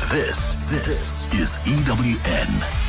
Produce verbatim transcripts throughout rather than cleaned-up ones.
This, this is E W N.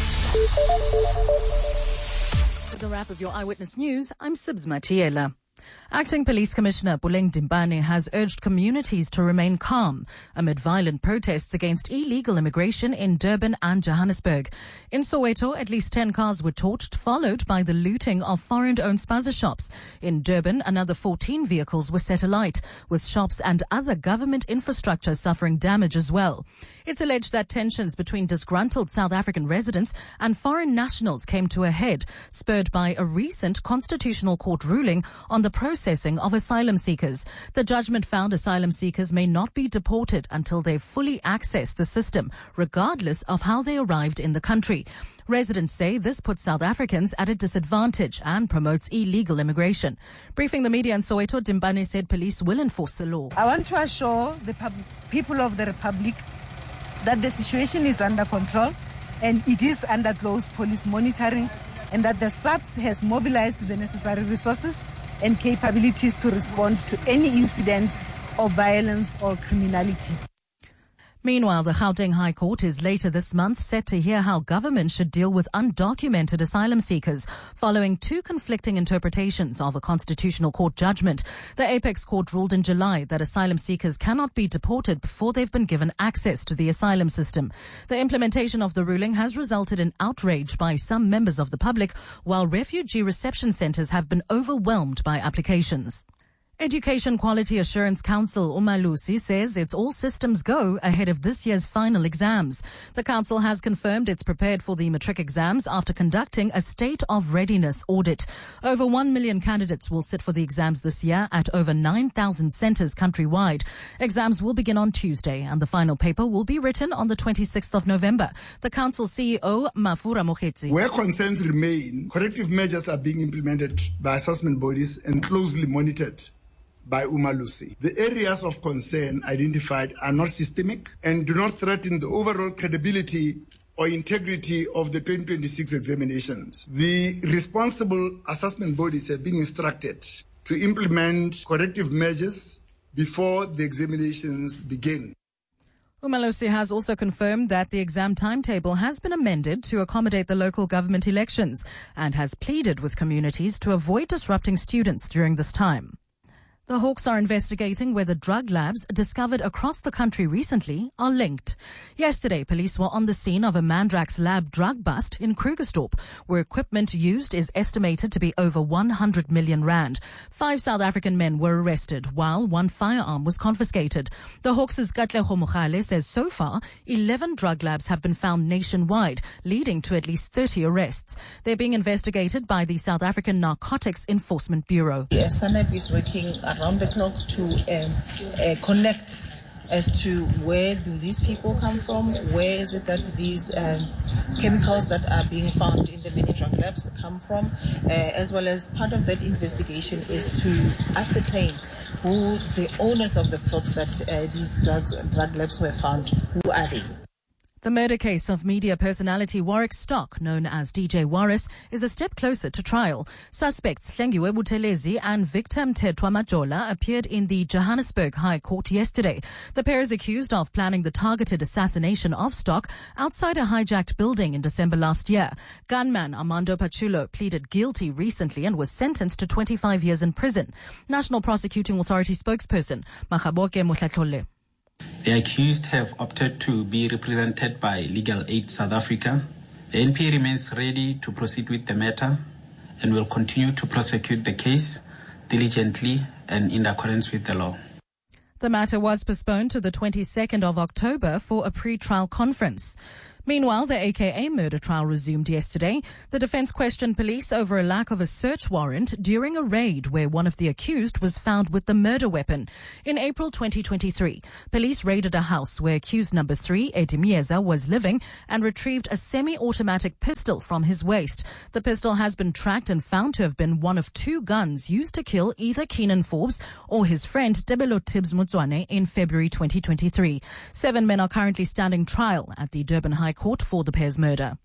With a wrap of your Eyewitness News, I'm Sibs Matiela. Acting Police Commissioner Puleng Dimbane has urged communities to remain calm amid violent protests against illegal immigration in Durban and Johannesburg. In Soweto, at least ten cars were torched, followed by the looting of foreign-owned spaza shops. In Durban, another fourteen vehicles were set alight, with shops and other government infrastructure suffering damage as well. It's alleged that tensions between disgruntled South African residents and foreign nationals came to a head, spurred by a recent Constitutional Court ruling on the processing of asylum seekers. The judgment found asylum seekers may not be deported until they've fully accessed the system, regardless of how they arrived in the country. Residents say this puts South Africans at a disadvantage and promotes illegal immigration. Briefing the media in Soweto, Dimbane said police will enforce the law. I want to assure the pub- people of the Republic that the situation is under control and it is under close police monitoring, and that the SAPS has mobilized the necessary resources and capabilities to respond to any incident of violence or criminality. Meanwhile, the Gauteng High Court is later this month set to hear how government should deal with undocumented asylum seekers following two conflicting interpretations of a Constitutional Court judgment. The Apex Court ruled in July that asylum seekers cannot be deported before they've been given access to the asylum system. The implementation of the ruling has resulted in outrage by some members of the public, while refugee reception centers have been overwhelmed by applications. Education Quality Assurance Council, Umalusi, says it's all systems go ahead of this year's final exams. The council has confirmed it's prepared for the matric exams after conducting a state of readiness audit. Over one million candidates will sit for the exams this year at over nine thousand centres countrywide. Exams will begin on Tuesday and the final paper will be written on the twenty-sixth of November. The council C E O, Mafura Mokhetsi. Where concerns remain, corrective measures are being implemented by assessment bodies and closely monitored by Umalusi. The areas of concern identified are not systemic and do not threaten the overall credibility or integrity of the twenty twenty-six examinations. The responsible assessment bodies have been instructed to implement corrective measures before the examinations begin. Umalusi has also confirmed that the exam timetable has been amended to accommodate the local government elections and has pleaded with communities to avoid disrupting students during this time. The Hawks are investigating whether drug labs discovered across the country recently are linked. Yesterday, police were on the scene of a Mandrax lab drug bust in Krugersdorp, where equipment used is estimated to be over one hundred million rand. Five South African men were arrested, while one firearm was confiscated. The Hawks' Katlego Mogale says so far, eleven drug labs have been found nationwide, leading to at least thirty arrests. They're being investigated by the South African Narcotics Enforcement Bureau. The S N F is working around the clock to um, uh, connect as to where do these people come from, where is it that these um, chemicals that are being found in the mini drug labs come from, uh, as well as part of that investigation is to ascertain who the owners of the plots that uh, these drugs, drug labs were found, who are they? The murder case of media personality Warwick Stock, known as D J Warris, is a step closer to trial. Suspects Hlengiwe Buthelezi and Victor Mthethwa Majola appeared in the Johannesburg High Court yesterday. The pair is accused of planning the targeted assassination of Stock outside a hijacked building in December last year. Gunman Armando Pachulo pleaded guilty recently and was sentenced to twenty-five years in prison. National Prosecuting Authority spokesperson Makgaboke Motlatlole. The accused have opted to be represented by Legal Aid South Africa. The N P A remains ready to proceed with the matter and will continue to prosecute the case diligently and in accordance with the law. The matter was postponed to the twenty-second of October for a pre-trial conference. Meanwhile, the A K A murder trial resumed yesterday. The defense questioned police over a lack of a search warrant during a raid where one of the accused was found with the murder weapon. In April twenty twenty-three, police raided a house where accused number three, Eddie Mieza, was living and retrieved a semi-automatic pistol from his waist. The pistol has been tracked and found to have been one of two guns used to kill either Keenan Forbes or his friend Tebelo Tibbs Mutswane in February twenty twenty-three. Seven men are currently standing trial at the Durban High Court for the pair's murder.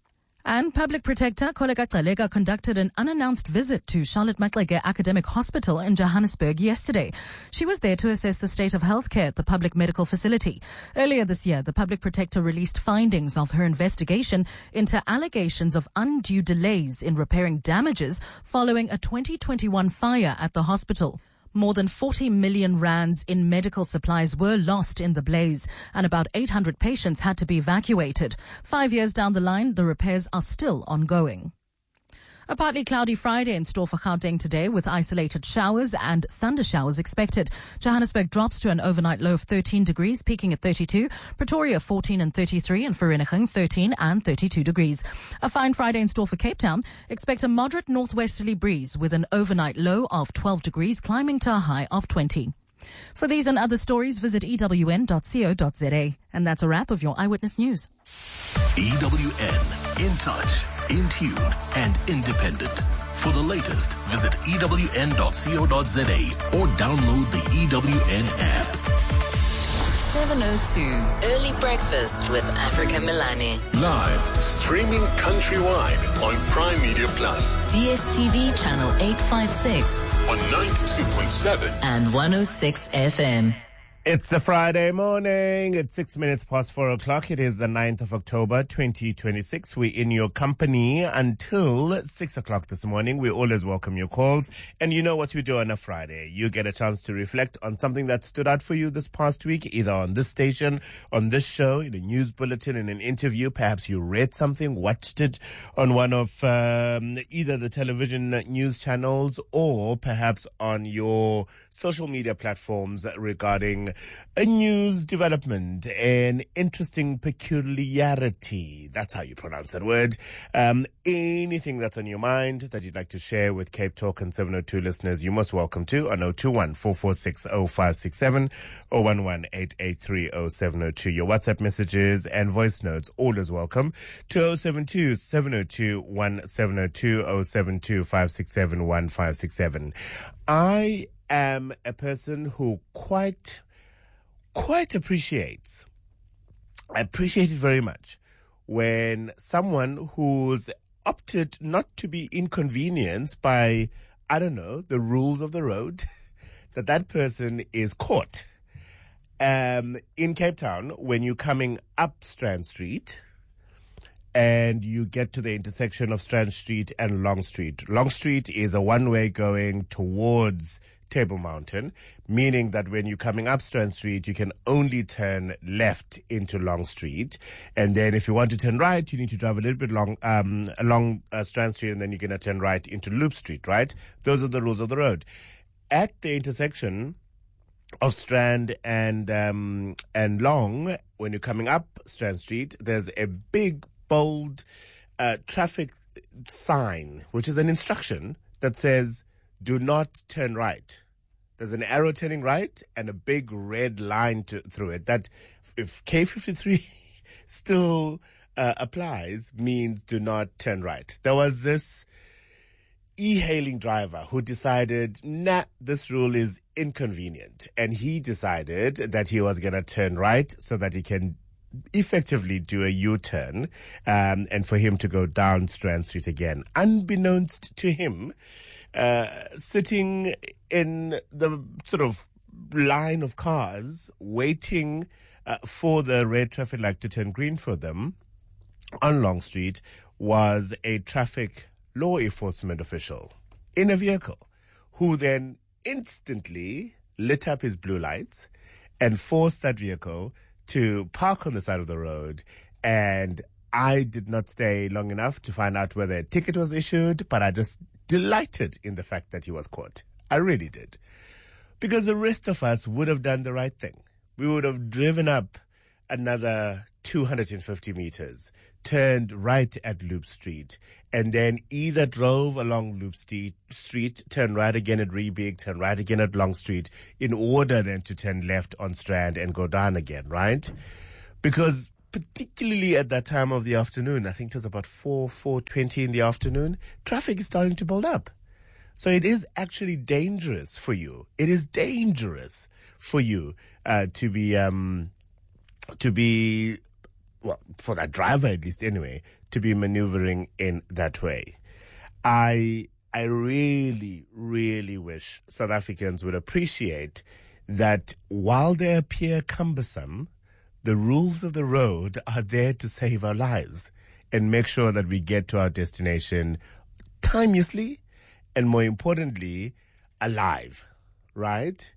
And Public Protector Kholeka Gcaleka conducted an unannounced visit to Charlotte Maxeke Academic Hospital in Johannesburg yesterday. She was there to assess the state of healthcare at the public medical facility. Earlier this year, the Public Protector released findings of her investigation into allegations of undue delays in repairing damages following a twenty twenty-one fire at the hospital. More than forty million rands in medical supplies were lost in the blaze, and about eight hundred patients had to be evacuated. Five years down the line, the repairs are still ongoing. A partly cloudy Friday in store for Gauteng today, with isolated showers and thunder showers expected. Johannesburg drops to an overnight low of thirteen degrees, peaking at thirty-two. Pretoria fourteen and thirty-three, and Vereeniging thirteen and thirty-two degrees. A fine Friday in store for Cape Town. Expect a moderate northwesterly breeze with an overnight low of twelve degrees, climbing to a high of twenty. For these and other stories, visit e w n dot co dot z a. And that's a wrap of your Eyewitness News. E W N, in touch, in tune, and independent. For the latest, visit e w n dot co dot z a or download the E W N app. seven oh two, Early Breakfast with Africa Milani. Live, streaming countrywide on Prime Media Plus. D S T V channel eight fifty-six. On ninety-two point seven. And one oh six F M. It's a Friday morning. It's six minutes past four o'clock. It is the ninth of October, twenty twenty-six. We're in your company until six o'clock this morning. We always welcome your calls. And you know what we do on a Friday. You get a chance to reflect on something that stood out for you this past week, either on this station, on this show, in a news bulletin, in an interview. Perhaps you read something, watched it on one of um, either the television news channels or perhaps on your social media platforms regarding a news development, an interesting peculiarity. That's how you pronounce that word. Um, anything that's on your mind that you'd like to share with Cape Talk and seven oh two listeners, you're most welcome to on oh two one, four four six, oh five six seven or one one eight eight three oh seven oh two. Your WhatsApp messages and voice notes, always welcome to oh seven two, seven oh two, one seven oh two, oh seven two, five six seven, one five six seven. I am a person who quite quite appreciates, I appreciate it very much when someone who's opted not to be inconvenienced by, I don't know, the rules of the road, that that person is caught. Um, in Cape Town, when you're coming up Strand Street and you get to the intersection of Strand Street and Long Street. Long Street is a one-way going towards Table Mountain, meaning that when you're coming up Strand Street, you can only turn left into Long Street. And then if you want to turn right, you need to drive a little bit long, um, along uh, Strand Street, and then you're going to turn right into Loop Street, right? Those are the rules of the road. At the intersection of Strand and, um, and Long, when you're coming up Strand Street, there's a big, bold, uh, traffic sign, which is an instruction that says, do not turn right. There's an arrow turning right and a big red line to, through it. That if K fifty-three still uh, applies, means do not turn right. There was this e-hailing driver who decided, nah, this rule is inconvenient. And he decided that he was going to turn right so that he can effectively do a U-turn um, and for him to go down Strand Street again. Unbeknownst to him, Uh, sitting in the sort of line of cars waiting uh, for the red traffic light to turn green for them on Long Street was a traffic law enforcement official in a vehicle who then instantly lit up his blue lights and forced that vehicle to park on the side of the road. And I did not stay long enough to find out whether a ticket was issued, but I just delighted in the fact that he was caught. I really did. Because the rest of us would have done the right thing. We would have driven up another two hundred fifty meters, turned right at Loop Street, and then either drove along Loop Street, Street, turned right again at Riebeek, turned right again at Long Street, in order then to turn left on Strand and go down again, right? Because particularly at that time of the afternoon, I think it was about four, four twenty in the afternoon, traffic is starting to build up. So it is actually dangerous for you. It is dangerous for you uh, to be um, to be well, for that driver at least anyway, to be maneuvering in that way. I I really, really wish South Africans would appreciate that while they appear cumbersome, the rules of the road are there to save our lives and make sure that we get to our destination timelessly and, more importantly, alive, right?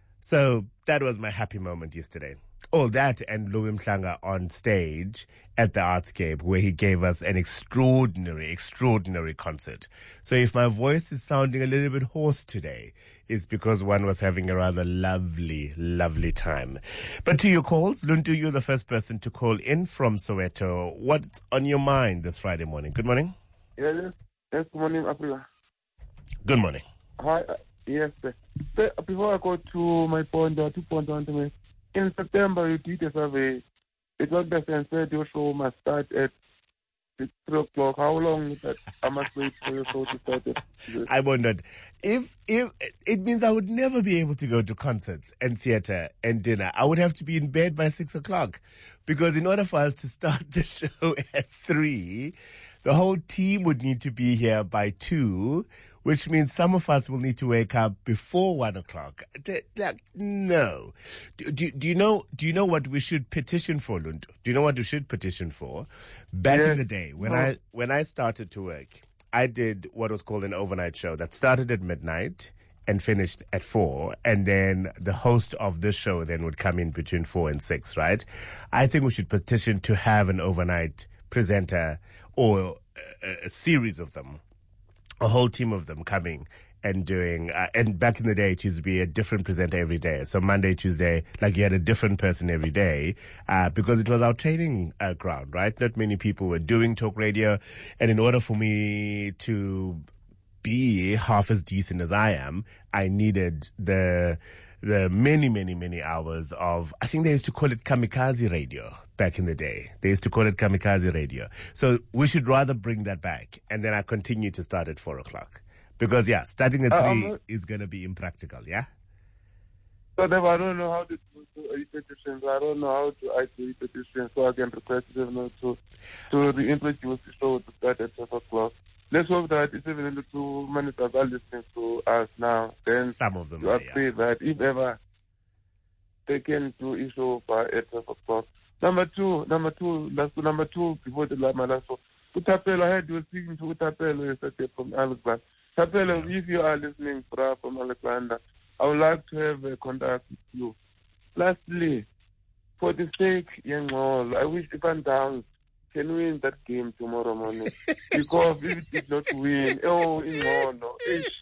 So that was my happy moment yesterday. All that and Louis Mhlanga on stage at the Artscape, where he gave us an extraordinary, extraordinary concert. So if my voice is sounding a little bit hoarse today, it's because one was having a rather lovely, lovely time. But to your calls, Luntu, you're the first person to call in from Soweto. What's on your mind this Friday morning? Good morning. Yes, yes, good morning, Africa. Good morning. Hi, uh, yes, sir. So, before I go to my point, uh, two points I want to make. In September, you did a survey. It was the and said your show must start at three o'clock. How long that I must wait for your show to start at? I wondered. If, if, it means I would never be able to go to concerts and theater and dinner. I would have to be in bed by six o'clock. Because in order for us to start the show at three, the whole team would need to be here by two, which means some of us will need to wake up before one o'clock. Like, no. Do, do, do you know, do you know what we should petition for, Lund? Do you know what we should petition for? Back yes. in the day, when no. I, when I started to work, I did what was called an overnight show that started at midnight and finished at four. And then the host of this show then would come in between four and six, right? I think we should petition to have an overnight presenter or a, a series of them, a whole team of them coming and doing, uh, and back in the day, it used to be a different presenter every day. So Monday, Tuesday, like you had a different person every day, uh, because it was our training uh, ground, right? Not many people were doing talk radio. And in order for me to be half as decent as I am, I needed the, the many, many, many hours of, I think they used to call it kamikaze radio back in the day. They used to call it kamikaze radio. So we should rather bring that back. And then I continue to start at four o'clock. Because, yeah, starting at uh, three not, is going to be impractical, yeah? So, I don't know how to do e-petitions. I don't know how to I do e-petitions, so I can request them to, to reintroduce the show to start at twelve o'clock. Let's hope that it's even the two managers are listening to us now. Then some of them you are, say yeah. that if ever they can do a show by at twelve o'clock. Number two, number two, last, number two, before the my last show, Utapelo, I heard you were speaking to Utapelo yesterday from Alexander. Utapelo, yeah. If you are listening from Alexander, I would like to have a contact with you. Lastly, for the sake, young all, I wish if I'm down, can win that game tomorrow morning. Because if it did not win, oh, in mono, ish.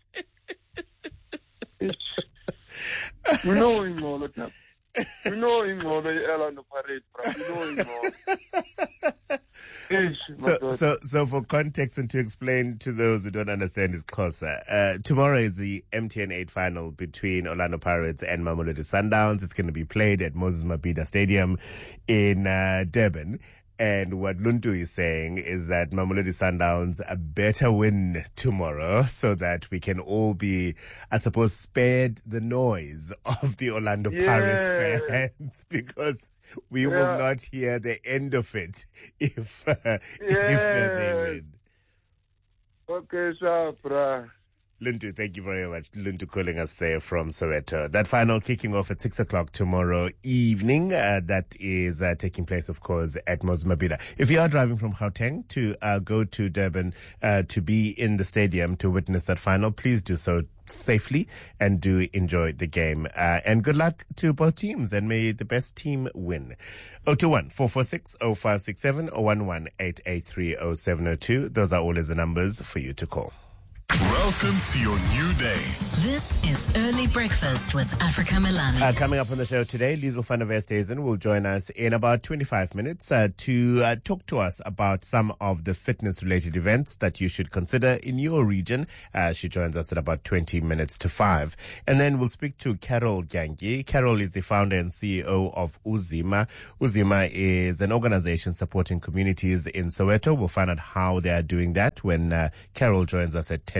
Ish. We know in mono, we know in mono, Orlando Pirates, we know in mono. Ish, so, so, so for context and to explain to those who don't understand his Xhosa, uh, tomorrow is the M T N eight final between Orlando Pirates and Mamelodi Sundowns. It's going to be played at Moses Mabhida Stadium in uh, Durban. And what Luntu is saying is that Mamelodi Sundowns a better win tomorrow so that we can all be, I suppose, spared the noise of the Orlando yeah. Pirates fans because we yeah. will not hear the end of it if, uh, yeah. if uh, they win. Okay, sharp, bruh. Luntu, thank you very much. Luntu calling us there from Soweto. That final kicking off at six o'clock tomorrow evening. Uh, that is uh, taking place, of course, at Moses Mabhida. If you are driving from Gauteng to uh, go to Durban uh, to be in the stadium to witness that final, please do so safely and do enjoy the game. Uh, and good luck to both teams and may the best team win. oh two one, four four six, oh five six seven or one one eight eight three oh seven oh two. Those are always the numbers for you to call. Welcome to your new day. This is Early Breakfast with Africa Melani. Uh, coming up on the show today, Liesl van der Westhuizen will join us in about twenty-five minutes uh, to uh, talk to us about some of the fitness-related events that you should consider in your region. Uh, she joins us at about twenty minutes to five. And then we'll speak to Carol Gangi. Carol is the founder and C E O of Uzima. Uzima is an organization supporting communities in Soweto. We'll find out how they are doing that when uh, Carol joins us at ten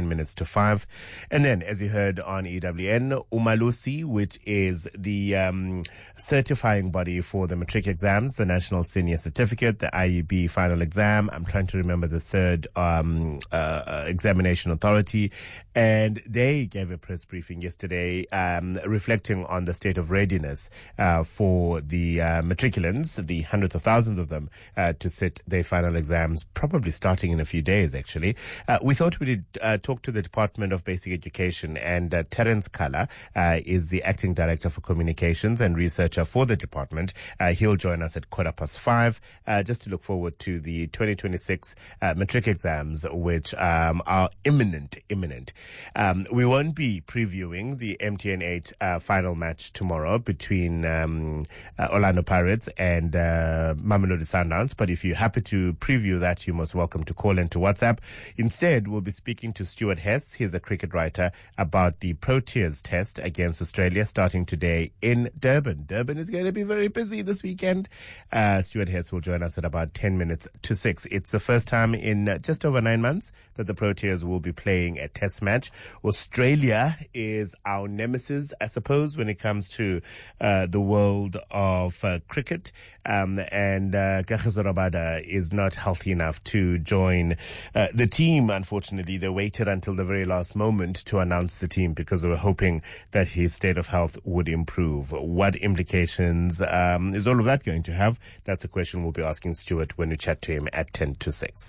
ten minutes to five. And then, as you heard on E W N, Umalusi, which is the um, certifying body for the matric exams, the National Senior Certificate, the I U B final exam. I'm trying to remember the third um, uh, examination authority. And they gave a press briefing yesterday um, reflecting on the state of readiness uh, for the uh, matriculants, the hundreds of thousands of them, uh, to sit their final exams, probably starting in a few days, actually. Uh, we thought we'd uh, talk to the Department of Basic Education, and uh, Terence Kala uh, is the Acting Director for Communications and Researcher for the department. Uh, he'll join us at quarter past five, uh, just to look forward to the twenty twenty-six uh, matric exams, which um, are imminent, imminent. Um, we won't be previewing the M T N eight uh, final match tomorrow between um, uh, Orlando Pirates and uh, Mamelodi Sundowns, but if you're happy to preview that, you're most welcome to call into WhatsApp. Instead, we'll be speaking to Stuart Hess. He's a cricket writer, about the Proteas test against Australia starting today in Durban. Durban is going to be very busy this weekend. Uh, Stuart Hess will join us at about ten minutes to six. It's the first time in uh, just over nine months that the Proteas will be playing a test match. Australia is our nemesis, I suppose, when it comes to uh, the world of uh, cricket. Um, and uh, Kagiso Rabada is not healthy enough to join uh, the team. Unfortunately, they waited until the very last moment to announce the team because they were hoping that his state of health would improve. What implications um, is all of that going to have? That's a question we'll be asking Stuart when we chat to him at ten to six.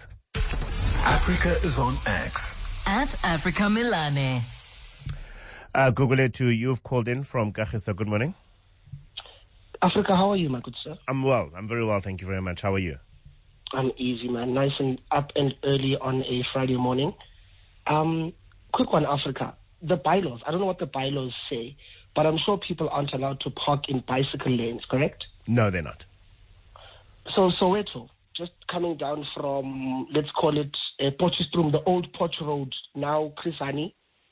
Africa is on X. At Africa Milane. Uh, Gugulethu, you've called in from Kagiso. Good morning. Africa, how are you, my good sir? I'm well. I'm very well. Thank you very much. How are you? I'm easy, man. Nice and up and early on a Friday morning. Um, quick one, Africa. The bylaws. I don't know what the bylaws say, but I'm sure people aren't allowed to park in bicycle lanes, correct? No, they're not. So, Soweto, just coming down from, let's call it uh, Potchefstroom, the old Potch Road, now Chrisani,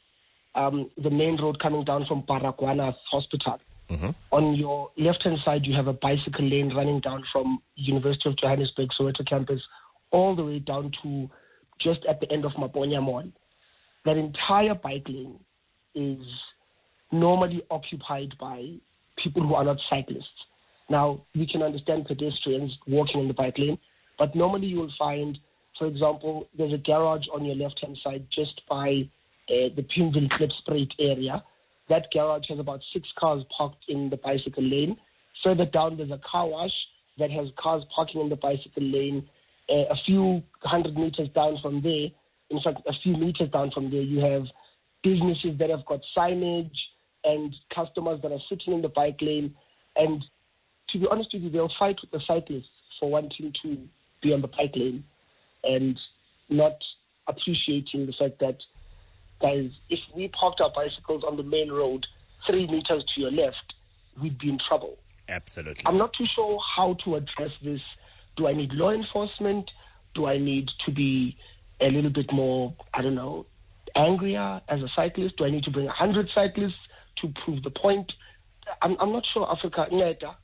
um, the main road coming down from Baragwanath Hospital. Mm-hmm. On your left-hand side, you have a bicycle lane running down from University of Johannesburg, Soweto campus, all the way down to just at the end of Maponya Mall. That entire bike lane is normally occupied by people who are not cyclists. Now, we can understand pedestrians walking in the bike lane, but normally you will find, for example, there's a garage on your left-hand side just by uh, the Pimville Klipspruit area. That garage has about six cars parked in the bicycle lane. Further down, there's a car wash that has cars parking in the bicycle lane. Uh, a few hundred meters down from there, in fact, a few meters down from there, you have businesses that have got signage and customers that are sitting in the bike lane. And to be honest with you, they'll fight with the cyclists for wanting to be on the bike lane and not appreciating the fact that, guys, if we parked our bicycles on the main road three meters to your left, we'd be in trouble. Absolutely. I'm not too sure how to address this. Do I need law enforcement? Do I need to be a little bit more, I don't know, angrier as a cyclist? Do I need to bring one hundred cyclists to prove the point? I'm, I'm not sure, Africa. Neta.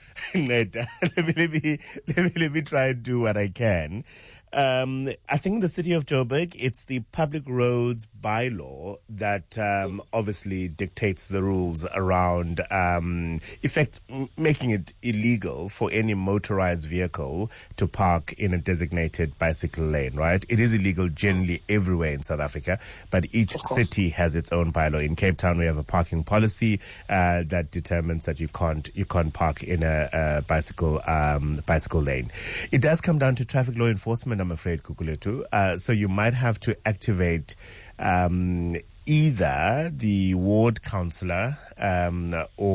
Neta. let, me, let, me, let, me, let me try and do what I can. Um, I think the city of Joburg, it's the public roads bylaw that um, obviously dictates the rules around, um, effect, making it illegal for any motorized vehicle to park in a designated bicycle lane, right? It is illegal generally everywhere in South Africa, but each city has its own bylaw. In Cape Town, we have a parking policy uh, that determines that you can't you can't park in a, a bicycle um, bicycle lane. It does come down to traffic law enforcement, I'm afraid, Gugulethu. Uh, so you might have to activate um, either the ward councillor um,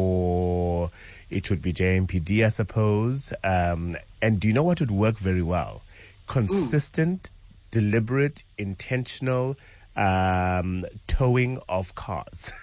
or it would be J M P D, I suppose. Um, and do you know what would work very well? Consistent, mm. deliberate, intentional um, towing of cars.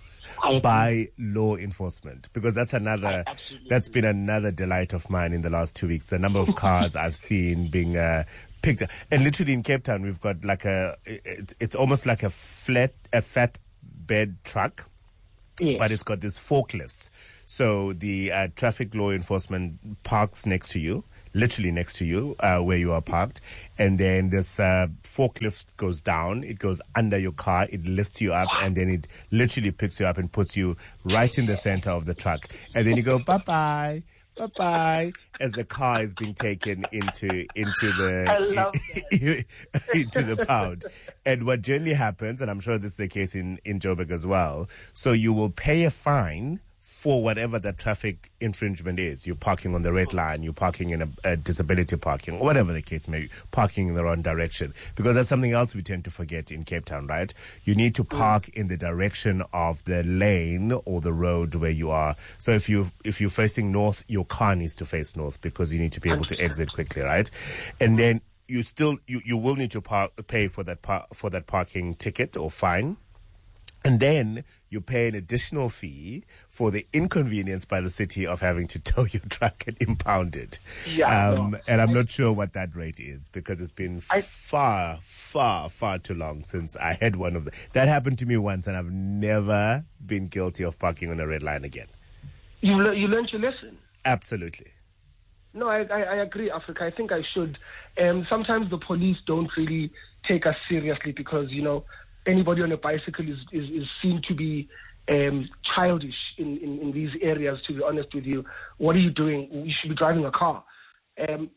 by law enforcement, because that's another that's been another delight of mine in the last two weeks. The number of cars I've seen being uh, picked up, and literally in Cape Town we've got like a it's, it's almost like a flat a fat bed truck, yes. but it's got these forklifts. So the uh, traffic law enforcement parks next to you, literally next to you, uh, where you are parked. And then this uh, forklift goes down. It goes under your car. It lifts you up, and then it literally picks you up and puts you right in the center of the truck. And then you go, bye-bye. Bye-bye, as the car is being taken into into the into the pound. And what generally happens, and I'm sure this is the case in, in Joburg as well, so you will pay a fine for whatever the traffic infringement is. You're parking on the red line, you're parking in a, a disability parking, or whatever the case may be, parking in the wrong direction. Because that's something else we tend to forget in Cape Town, right? You need to park in the direction of the lane or the road where you are. So if you if you're facing north, your car needs to face north because you need to be able to exit quickly, right? And then you still you, you will need to park, pay for that par, for that parking ticket or fine. And then you pay an additional fee for the inconvenience by the city of having to tow your truck and impound it. Yeah, um, no. and I'm not sure what that rate is because it's been I, far, far, far too long since I had one of them. That happened to me once, and I've never been guilty of parking on a red line again. You le- you learned your lesson. Absolutely. No, I, I, I agree, Africa. I think I should. Um, sometimes the police don't really take us seriously because, you know, anybody on a bicycle is, is, is seen to be um, childish in, in, in these areas, to be honest with you. What are you doing? You should be driving a car. Um,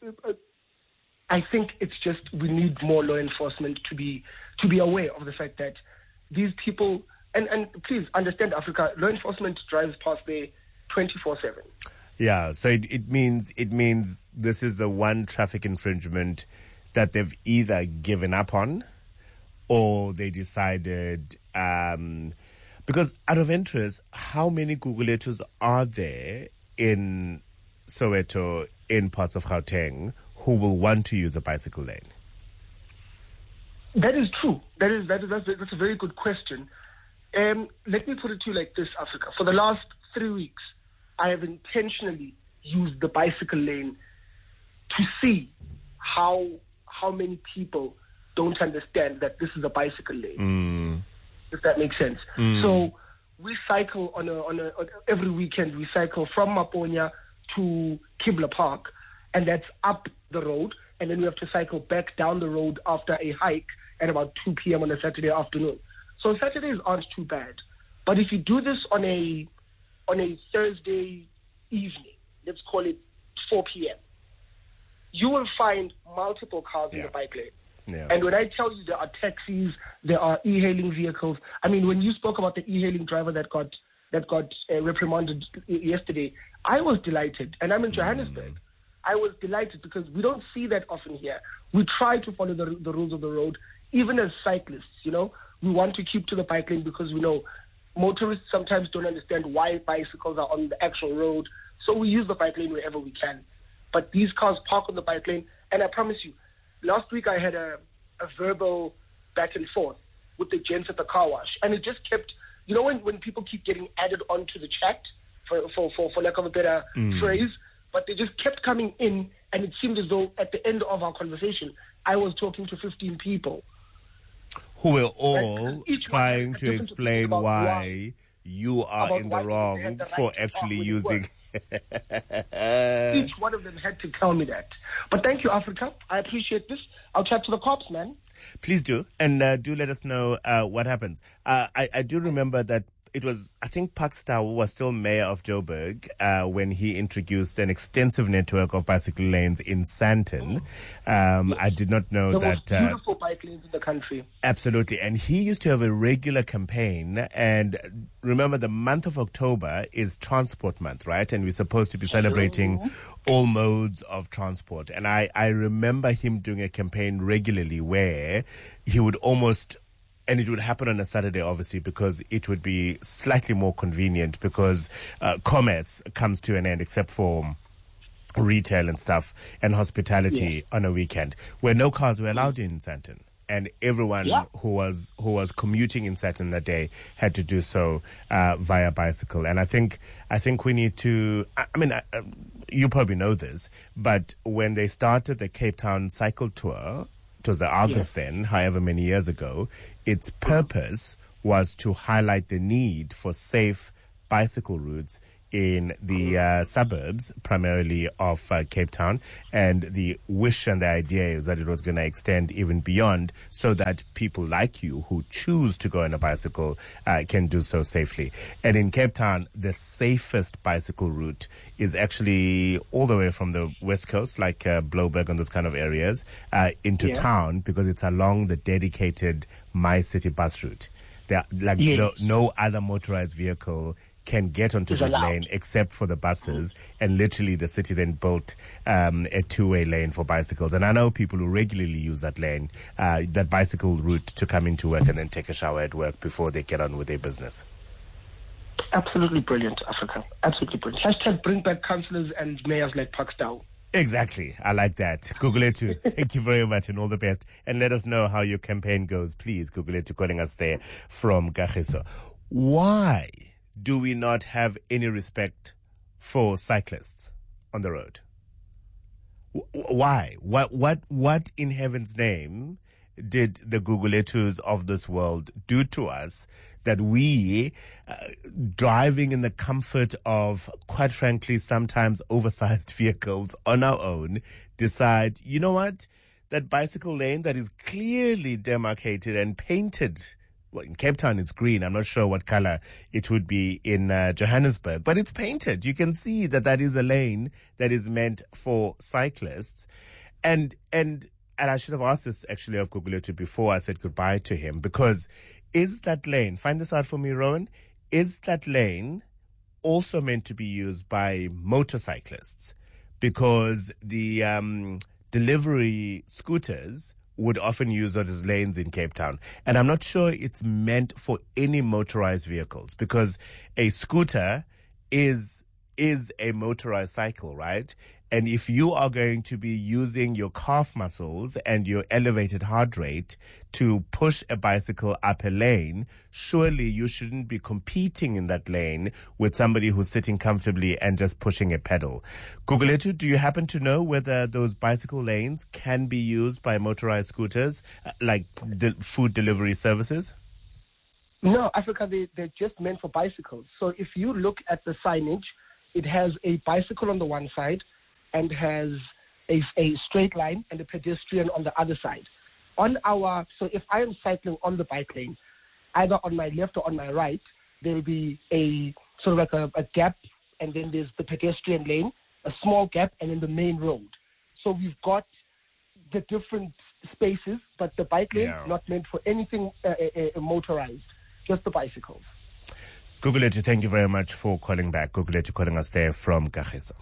I think it's just we need more law enforcement to be to be aware of the fact that these people, and, and please understand, Africa, law enforcement drives past there twenty-four seven. Yeah, so it, it means it means this is the one traffic infringement that they've either given up on or they decided, um, because out of interest, how many Guguletus are there in Soweto, in parts of Gauteng, who will want to use a bicycle lane? That is true. That is that is that's a, that's a very good question. Um, let me put it to you like this, Africa. For the last three weeks, I have intentionally used the bicycle lane to see how how many people don't understand that this is a bicycle lane. Mm. If that makes sense. Mm. So we cycle on a, on a on every weekend. We cycle from Maponya to Kibla Park, and that's up the road. And then we have to cycle back down the road after a hike at about two p.m. on a Saturday afternoon. So Saturdays aren't too bad. But if you do this on a on a Thursday evening, let's call it four p.m., you will find multiple cars yeah. in the bike lane. Yeah. And when I tell you there are taxis, there are e-hailing vehicles. I mean, when you spoke about the e-hailing driver that got that got uh, reprimanded yesterday, I was delighted. And I'm in Johannesburg. Mm. I was delighted because we don't see that often here. We try to follow the, the rules of the road, even as cyclists, you know. We want to keep to the bike lane because we know motorists sometimes don't understand why bicycles are on the actual road. So we use the bike lane wherever we can. But these cars park on the bike lane, and I promise you, last week I had a, a verbal back and forth with the gents at the car wash, and it just kept, you know, when, when people keep getting added onto the chat, for, for, for, for lack of a better mm. phrase, but they just kept coming in, and it seemed as though at the end of our conversation, I was talking to fifteen people. Who were all right? trying to explain why, why you are in the wrong the for right actually using... Each one of them had to tell me that. But thank you, Africa. I appreciate this. I'll chat to the cops, man. Please do. And uh, do let us know uh, what happens. Uh, I, I do remember that it was, I think Park Stawu was still mayor of Joburg uh, when he introduced an extensive network of bicycle lanes in Sandton. Um, yes. I did not know the that... most beautiful uh, bike lanes in the country. Absolutely. And he used to have a regular campaign. And remember, the month of October is Transport Month, right? And we're supposed to be celebrating mm-hmm. all modes of transport. And I, I remember him doing a campaign regularly where he would almost... And it would happen on a Saturday, obviously, because it would be slightly more convenient because uh, commerce comes to an end except for retail and stuff and hospitality yeah. on a weekend where no cars were allowed in Sandton. And everyone yeah. who was who was commuting in Sandton that day had to do so uh, via bicycle. And I think I think we need to. I, I mean, I, uh, you probably know this, but when they started the Cape Town cycle tour. It was the August yeah. then, however many years ago, its purpose was to highlight the need for safe bicycle routes in the uh, suburbs, primarily of uh, Cape Town. And the wish and the idea is that it was going to extend even beyond, so that people like you who choose to go on a bicycle uh, can do so safely. And in Cape Town, the safest bicycle route is actually all the way from the west coast, like uh, Blouberg and those kind of areas, uh, into Yeah. town, because it's along the dedicated My City bus route. There, like Yes. no, no other motorized vehicle can get onto Is this allowed. lane except for the buses, and literally the city then built um, a two-way lane for bicycles. And I know people who regularly use that lane, uh, that bicycle route, to come into work and then take a shower at work before they get on with their business. Absolutely brilliant, Africa. Absolutely brilliant. Hashtag bring back councillors and mayors like Parkstown. Exactly. I like that. Gugulethu, thank you very much and all the best. And let us know how your campaign goes, please. Gugulethu calling us there from Kagiso. Why do we not have any respect for cyclists on the road? W- why? What, what, what in heaven's name did the Gugulethus of this world do to us that we, uh, driving in the comfort of, quite frankly, sometimes oversized vehicles on our own, decide, you know what, that bicycle lane that is clearly demarcated and painted, well, in Cape Town it's green, I'm not sure what color it would be in uh, Johannesburg, but it's painted. You can see that that is a lane that is meant for cyclists. And, and, and I should have asked this actually of Gugulethu before I said goodbye to him, because is that lane, find this out for me, Rowan, is that lane also meant to be used by motorcyclists? Because the um, delivery scooters would often use those lanes in Cape Town. And I'm not sure it's meant for any motorized vehicles, because a scooter is is a motorized cycle, right? And if you are going to be using your calf muscles and your elevated heart rate to push a bicycle up a lane, surely you shouldn't be competing in that lane with somebody who's sitting comfortably and just pushing a pedal. Gugulethu, do you happen to know whether those bicycle lanes can be used by motorized scooters, uh, like de- food delivery services? No, Africa, they, they're just meant for bicycles. So if you look at the signage, it has a bicycle on the one side and has a, a straight line and a pedestrian on the other side. On our, so if I am cycling on the bike lane, either on my left or on my right, there will be a sort of like a, a gap, and then there's the pedestrian lane, a small gap, and then the main road. So we've got the different spaces, but the bike lane Yeah. is not meant for anything uh, uh, uh, motorized, just the bicycles. Gugulethu, thank you very much for calling back. Gugulethu calling us there from Kagiso.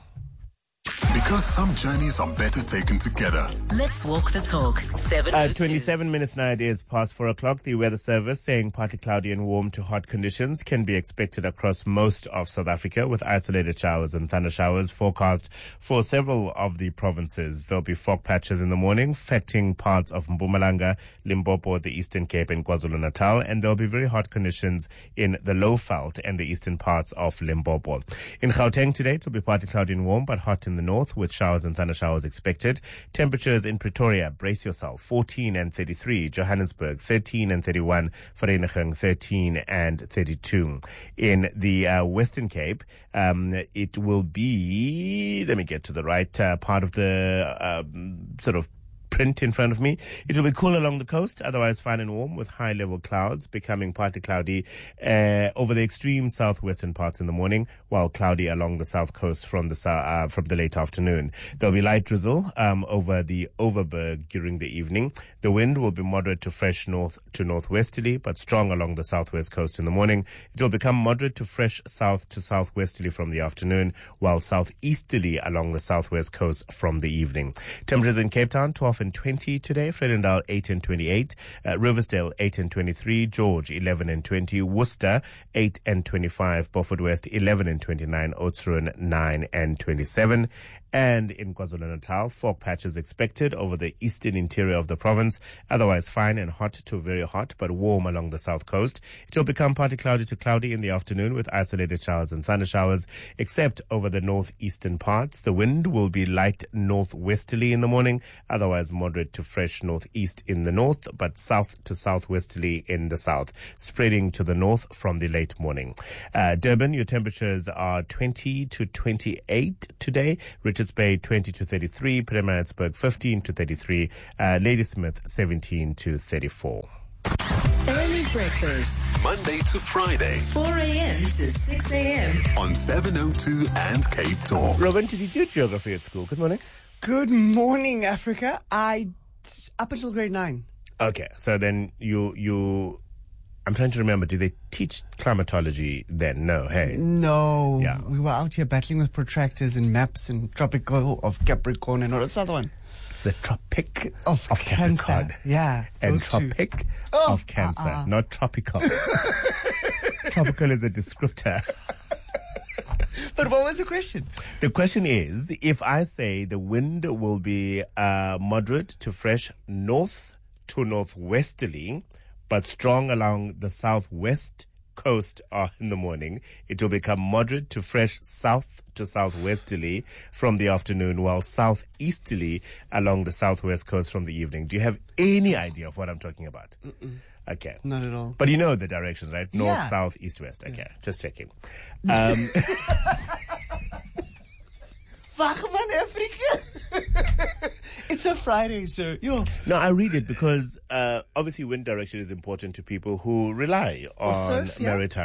Because some journeys are better taken together. Let's walk the talk. seven Uh, twenty-seven minutes now, it is past four o'clock. The weather service saying partly cloudy and warm to hot conditions can be expected across most of South Africa, with isolated showers and thunder showers forecast for several of the provinces. There'll be fog patches in the morning, affecting parts of Mpumalanga, Limpopo, the Eastern Cape and KwaZulu-Natal, and there'll be very hot conditions in the Lowveld and the eastern parts of Limpopo. In Gauteng today, it'll be partly cloudy and warm, but hot in the north, with showers and thunder showers expected. Temperatures in Pretoria, brace yourself, fourteen and thirty-three. Johannesburg, thirteen and thirty-one. Vereeniging, thirteen and thirty-two. In the uh, Western Cape, um, it will be, let me get to the right uh, part of the um, sort of print in front of me. It will be cool along the coast, otherwise fine and warm, with high level clouds becoming partly cloudy uh, over the extreme southwestern parts in the morning, while cloudy along the south coast from the sou- uh, from the late afternoon. There'll be light drizzle um, over the Overberg during the evening. The wind will be moderate to fresh north to northwesterly, but strong along the southwest coast in the morning. It will become moderate to fresh south to southwesterly from the afternoon, while southeasterly along the southwest coast from the evening. Temperatures in Cape Town, twelve and twenty today. Vredendal, eight and twenty-eight. Uh, Riversdale, eight and twenty-three. George, eleven and twenty. Worcester, eight and twenty-five. Beaufort West, eleven and twenty-nine. Oudtshoorn, nine and twenty-seven. And in KwaZulu-Natal, fog patches expected over the eastern interior of the province. Otherwise fine and hot to very hot, but warm along the south coast. It will become partly cloudy to cloudy in the afternoon with isolated showers and thunder showers, except over the northeastern parts. The wind will be light northwesterly in the morning, otherwise moderate to fresh northeast in the north, but south to southwesterly in the south, spreading to the north from the late morning. Uh, Durban, your temperatures are twenty to twenty-eight today. Richards Bay twenty to thirty-three, Pietermaritzburg fifteen to thirty-three, uh, Ladysmith seventeen to thirty-four. Early breakfast, Monday to Friday, four a.m. to six a.m. on seven oh two and Cape Talk. Robin, did you do geography at school? Good morning. Good morning, Africa. I, up until grade nine. Okay, so then you, you, I'm trying to remember, did they teach climatology then? No, hey. No. Yeah. We were out here battling with protractors and maps and tropical of Capricorn and all this other one. It's the Tropic Of, of Cancer. Capricorn. Yeah. And those two. Tropic Oh, of Cancer, uh-uh. not tropical. Tropical is a descriptor. But what was the question? The question is, if I say the wind will be uh, moderate to fresh north to northwesterly, but strong along the southwest coast uh, in the morning, it will become moderate to fresh south to southwesterly from the afternoon, while southeasterly along the southwest coast from the evening. Do you have any idea of what I'm talking about? Mm-mm. Okay. Not at all. But you know the directions, right? North, Yeah. south, east, west. Okay, yeah. Just checking. Um, Wagman, Africa. It's a Friday, sir. Yo. No, I read it because uh, obviously wind direction is important to people who rely on surf, yeah. maritime